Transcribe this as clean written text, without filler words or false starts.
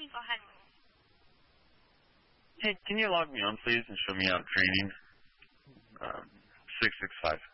Go ahead. Hey, can you log me on, please, and show me out training? 665.